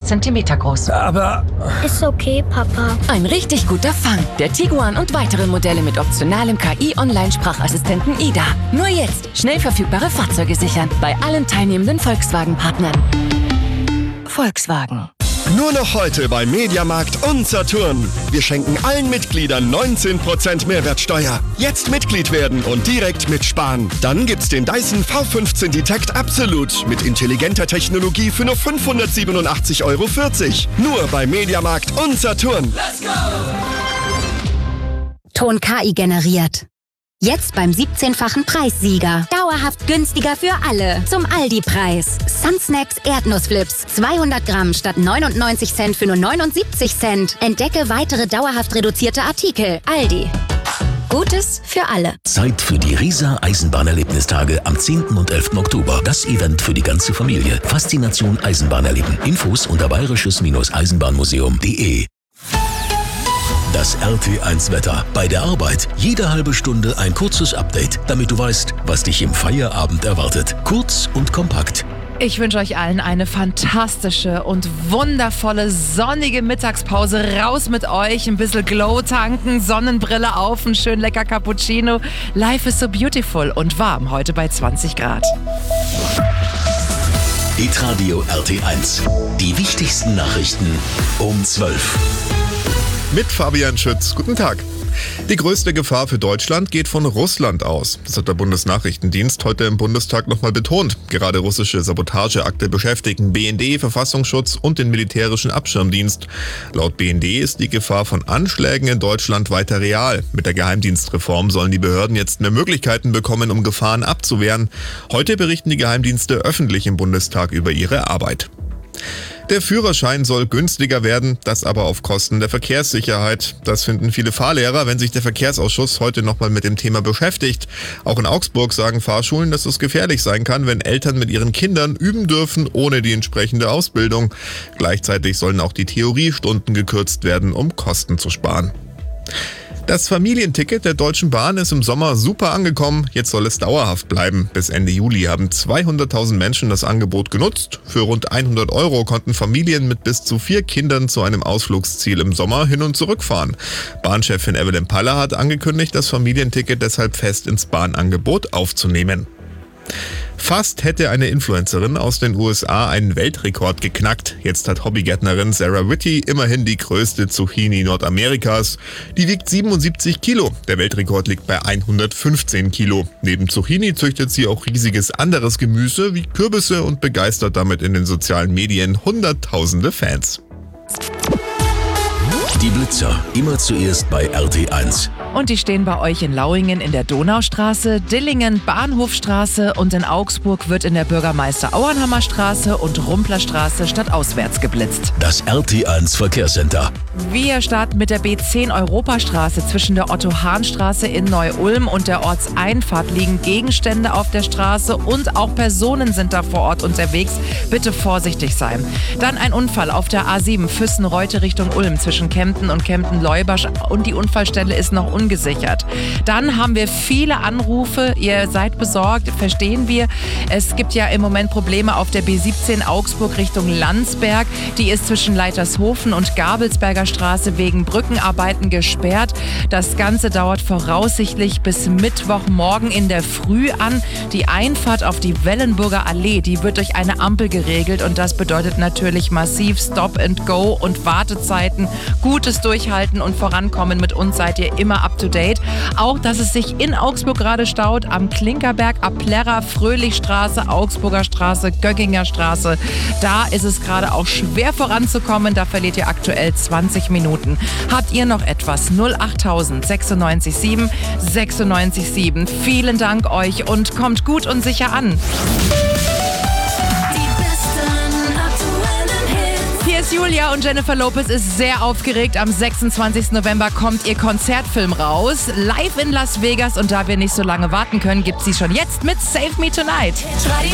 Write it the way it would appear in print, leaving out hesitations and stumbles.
Zentimeter groß. Aber Ist okay, Papa. Ein richtig guter Fang. Der Tiguan und weitere Modelle mit optionalem KI-Online-Sprachassistenten Ida. Nur jetzt schnell verfügbare Fahrzeuge sichern. Bei allen teilnehmenden Volkswagen-Partnern. Volkswagen. Nur noch heute bei Mediamarkt und Saturn. Wir schenken allen Mitgliedern 19% Mehrwertsteuer. Jetzt Mitglied werden und direkt mitsparen. Dann gibt's den Dyson V15 Detect Absolut mit intelligenter Technologie für nur 587,40 €. Nur bei Mediamarkt und Saturn. Let's go! Ton KI generiert. Jetzt beim 17-fachen Preissieger. Dauerhaft günstiger für alle. Zum Aldi-Preis. Sunsnacks Erdnussflips. 200 Gramm statt 99 Cent für nur 79 Cent. Entdecke weitere dauerhaft reduzierte Artikel. Aldi. Gutes für alle. Zeit für die Riesa Eisenbahnerlebnistage am 10. und 11. Oktober. Das Event für die ganze Familie. Faszination Eisenbahnerleben. Infos unter bayerisches-eisenbahnmuseum.de. Das RT1 Wetter. Bei der Arbeit jede halbe Stunde ein kurzes Update, damit du weißt, was dich im Feierabend erwartet. Kurz und kompakt. Ich wünsche euch allen eine fantastische und wundervolle sonnige Mittagspause. Raus mit euch, ein bisschen Glow tanken, Sonnenbrille auf, ein schön lecker Cappuccino. Life is so beautiful und warm heute bei 20 Grad. Hitradio RT1. Die wichtigsten Nachrichten um 12. Mit Fabian Schütz. Guten Tag. Die größte Gefahr für Deutschland geht von Russland aus. Das hat der Bundesnachrichtendienst heute im Bundestag nochmal betont. Gerade russische Sabotageakte beschäftigen BND, Verfassungsschutz und den militärischen Abschirmdienst. Laut BND ist die Gefahr von Anschlägen in Deutschland weiter real. Mit der Geheimdienstreform sollen die Behörden jetzt mehr Möglichkeiten bekommen, um Gefahren abzuwehren. Heute berichten die Geheimdienste öffentlich im Bundestag über ihre Arbeit. Der Führerschein soll günstiger werden, das aber auf Kosten der Verkehrssicherheit. Das finden viele Fahrlehrer, wenn sich der Verkehrsausschuss heute nochmal mit dem Thema beschäftigt. Auch in Augsburg sagen Fahrschulen, dass es gefährlich sein kann, wenn Eltern mit ihren Kindern üben dürfen, ohne die entsprechende Ausbildung. Gleichzeitig sollen auch die Theoriestunden gekürzt werden, um Kosten zu sparen. Das Familienticket der Deutschen Bahn ist im Sommer super angekommen, jetzt soll es dauerhaft bleiben. Bis Ende Juli haben 200.000 Menschen das Angebot genutzt. Für rund 100 € konnten Familien mit bis zu 4 Kindern zu einem Ausflugsziel im Sommer hin- und zurückfahren. Bahnchefin Evelyn Paller hat angekündigt, das Familienticket deshalb fest ins Bahnangebot aufzunehmen. Fast hätte eine Influencerin aus den USA einen Weltrekord geknackt. Jetzt hat Hobbygärtnerin Sarah Whitty immerhin die größte Zucchini Nordamerikas. Die wiegt 77 Kilo. Der Weltrekord liegt bei 115 Kilo. Neben Zucchini züchtet sie auch riesiges anderes Gemüse wie Kürbisse und begeistert damit in den sozialen Medien Hunderttausende Fans. Die Blitzer, immer zuerst bei RT1. Und die stehen bei euch in Lauingen in der Donaustraße, Dillingen Bahnhofstraße und in Augsburg wird in der Bürgermeister-Auernhammer-Straße und Rumplerstraße stadtauswärts geblitzt. Das RT1 Verkehrscenter. Wir starten mit der B10 Europastraße. Zwischen der Otto-Hahn-Straße in Neu-Ulm und der Ortseinfahrt liegen Gegenstände auf der Straße und auch Personen sind da vor Ort unterwegs. Bitte vorsichtig sein. Dann ein Unfall auf der A7 Füssen-Reute Richtung Ulm zwischen Kempten und Kempten-Leubasch und die Unfallstelle ist noch ungesichert. Dann haben wir viele Anrufe. Ihr seid besorgt, verstehen wir. Es gibt ja im Moment Probleme auf der B17 Augsburg Richtung Landsberg. Die ist zwischen Leitershofen und Gabelsberger Straße wegen Brückenarbeiten gesperrt. Das Ganze dauert voraussichtlich bis Mittwochmorgen in der Früh an. Die Einfahrt auf die Wellenburger Allee, die wird durch eine Ampel geregelt und das bedeutet natürlich massiv Stop and Go und Wartezeiten. Gutes Durchhalten und Vorankommen. Mit uns seid ihr immer up to date. Auch, dass es sich in Augsburg gerade staut am Klinkerberg, Ablerra, Fröhlichstraße, Augsburger Straße, Göckinger Straße. Da ist es gerade auch schwer voranzukommen. Da verliert ihr aktuell 20 Minuten. Habt ihr noch etwas? 08000 96 7 96 7. Vielen Dank euch und kommt gut und sicher an. Hier ist Julia und Jennifer Lopez ist sehr aufgeregt. Am 26. November kommt ihr Konzertfilm raus. Live in Las Vegas und da wir nicht so lange warten können, gibt's sie schon jetzt mit Save Me Tonight.